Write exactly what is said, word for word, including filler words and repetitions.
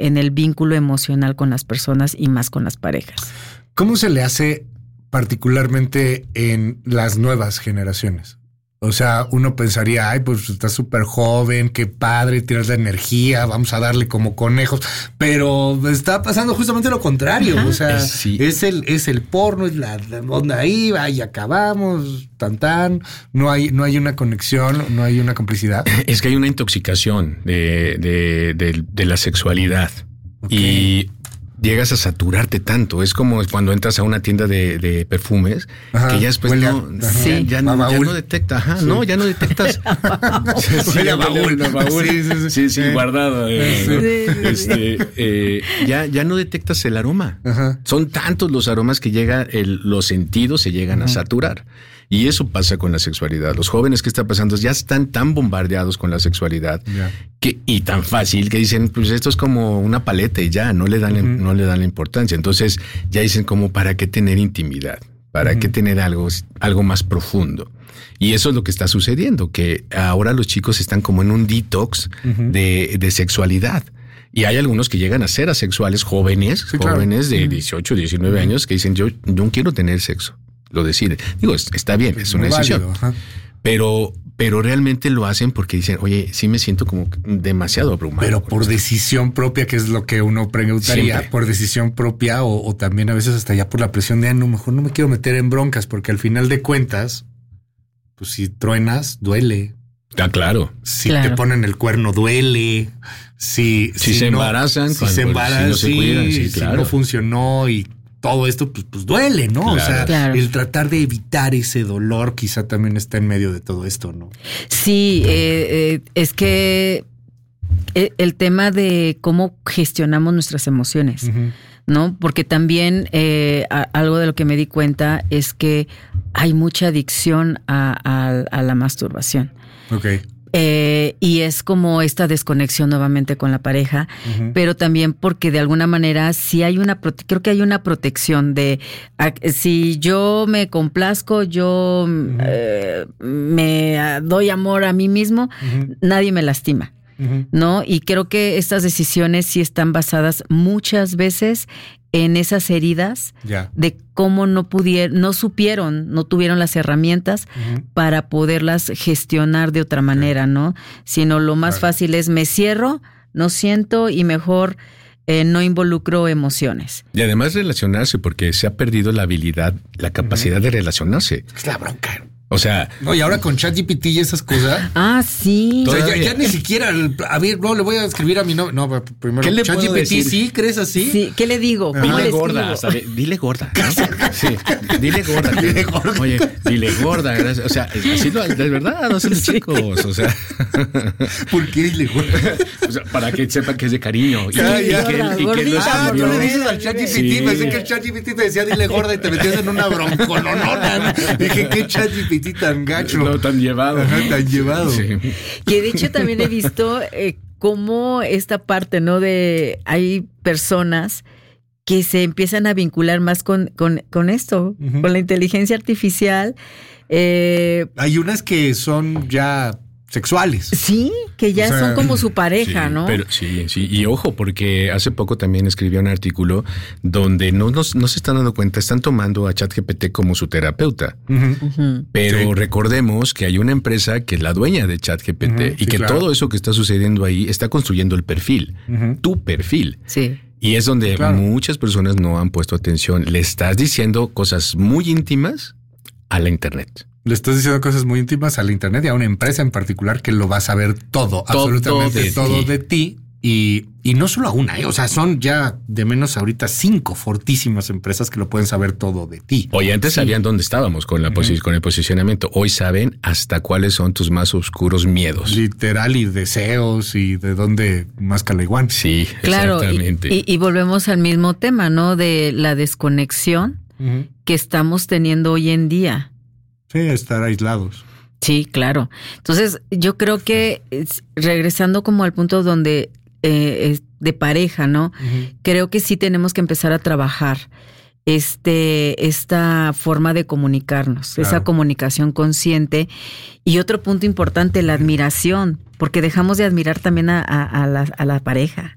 en el vínculo emocional con las personas y más con las parejas. ¿Cómo se le hace particularmente en las nuevas generaciones? O sea, uno pensaría, ay, pues estás súper joven, qué padre, tienes la energía, vamos a darle como conejos. Pero está pasando justamente lo contrario. Ajá. O sea, es, sí. es el es el porno, es la, la onda ahí, va y acabamos, tan tan. No hay, no hay una conexión, no hay una complicidad. Es que hay una intoxicación de, de, de, de la sexualidad. Okay. Y llegas a saturarte tanto. Es como cuando entras a una tienda de, de perfumes, ajá, que ya después huele, no, sí. ya, ya, no, ya no detecta, ajá, sí. no, ya no detectas. sí, huele a baúl, a baúl. Sí, sí, sí, sí, sí, sí. guardado. Eh, sí. ¿no? sí, sí, este, eh, ya, ya no detectas el aroma. Ajá. Son tantos los aromas que llega, el, los sentidos se llegan ajá. a saturar. Y eso pasa con la sexualidad. Los jóvenes, ¿qué está pasando? Ya están tan bombardeados con la sexualidad yeah. que, y tan fácil que dicen, pues esto es como una paleta y ya, no le dan, uh-huh. no le dan la importancia. Entonces ya dicen como, ¿para qué tener intimidad? ¿Para uh-huh. qué tener algo, algo más profundo? Y eso es lo que está sucediendo, que ahora los chicos están como en un detox uh-huh. de, de sexualidad. Y hay algunos que llegan a ser asexuales jóvenes, sí, jóvenes claro. de dieciocho, diecinueve uh-huh. años que dicen, yo no quiero tener sexo. Lo deciden. Digo, está bien, es una Muy decisión. Válido, pero, pero realmente lo hacen porque dicen, oye, sí me siento como demasiado abrumado. Pero por, por decisión propia, que es lo que uno preguntaría, Siempre. por decisión propia o, o también a veces hasta ya por la presión de, ah, no, mejor no me quiero meter en broncas, porque al final de cuentas, pues si truenas, duele. Ah, claro. Si claro. te ponen el cuerno, duele. Si, si, si se no, embarazan, si se embarazan, si, no se sí, cuidan, sí, claro. si no funcionó y todo esto, pues, pues duele, ¿no? Claro. O sea, claro. el tratar de evitar ese dolor quizá también está en medio de todo esto, ¿no? Sí, eh, eh, es que el tema de cómo gestionamos nuestras emociones, uh-huh. ¿no? Porque también eh, a, algo de lo que me di cuenta es que hay mucha adicción a, a, a la masturbación. Ok. Eh, y es como esta desconexión nuevamente con la pareja, uh-huh. pero también porque de alguna manera sí hay una, prote- creo que hay una protección de, a, si yo me complazco, yo uh-huh. eh, me doy amor a mí mismo, uh-huh. nadie me lastima. Uh-huh. ¿No? Y creo que estas decisiones sí están basadas muchas veces en esas heridas yeah. de cómo no pudieron, no supieron, no tuvieron las herramientas uh-huh. para poderlas gestionar de otra manera, okay. ¿no? Sino lo más claro. fácil es me cierro, no siento y mejor eh, no involucro emociones. Y además relacionarse, porque se ha perdido la habilidad, la capacidad uh-huh. de relacionarse. Es la bronca. O sea... No, y ahora con ChatGPT y esas cosas... Ah, sí. O sea, ya, ya ni siquiera... A ver, no, le voy a escribir a mi novio. No, primero... ¿Qué le ChatGPT, puedo decir? ¿Sí? ¿Crees así? Sí. ¿Qué le digo? ¿Cómo Dile le gorda. O sea, dile gorda, ¿no? Sí. Dile gorda. Dile gorda. Oye, dile gorda. Gracias. O sea, así lo... De verdad, no son los chicos. O sea... ¿Por qué dile gorda? O sea, para que sepan que es de cariño. Ya, y, ya. y que, Gorda, y que gordita, lo Ah, tú le dices al ChatGPT. Sí. Pensé que el ChatGPT te decía dile gorda y te metías en una broncononona. Dije, ¿qué ChatGPT tan gacho? No, tan llevado. Ajá, tan llevado. Sí. Que de hecho también he visto eh, cómo esta parte, ¿no? De hay personas que se empiezan a vincular más con, con, con esto, uh-huh. con la inteligencia artificial. Eh, hay unas que son ya sexuales. Sí, que ya o sea, son como su pareja, sí, ¿no? Pero sí, sí. Y ojo, porque hace poco también escribió un artículo donde no, no, no se están dando cuenta, están tomando a ChatGPT como su terapeuta. Uh-huh. Uh-huh. Pero sí. recordemos que hay una empresa que es la dueña de ChatGPT uh-huh. y sí, que claro. todo eso que está sucediendo ahí está construyendo el perfil, uh-huh. tu perfil. Sí. Y es donde claro. muchas personas no han puesto atención. Le estás diciendo cosas muy íntimas a la internet. Le estás diciendo cosas muy íntimas a la internet y a una empresa en particular que lo va a saber todo, todo absolutamente de todo ti. de ti. Y, y no solo a una, ¿eh? O sea, son ya de menos ahorita cinco fortísimas empresas que lo pueden saber todo de ti. Oye, antes sí. sabían dónde estábamos con, la posi- uh-huh. con el posicionamiento. Hoy saben hasta cuáles son tus más oscuros miedos. Literal, y deseos y de dónde más calaiguán. Sí, claro, exactamente. Y, y, y volvemos al mismo tema, ¿no? De la desconexión uh-huh. que estamos teniendo hoy en día. Sí, estar aislados. Sí, claro. Entonces, yo creo que regresando como al punto donde eh, de pareja, ¿no? Uh-huh. Creo que sí tenemos que empezar a trabajar este esta forma de comunicarnos, claro. esa comunicación consciente. Y otro punto importante, la admiración, porque dejamos de admirar también a, a, a, la, a la pareja.